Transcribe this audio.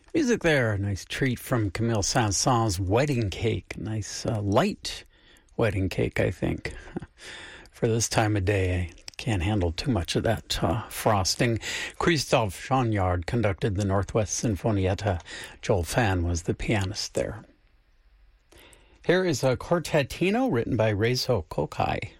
Music there, a nice treat from Camille Saint-Saëns' Wedding Cake. Nice light wedding cake, I think, for this time of day. I can't handle too much of that frosting. Christophe Chagnard conducted the Northwest Sinfonietta. Joel Fan was the pianist there. Here is a Quartetino written by Reizo Kokai.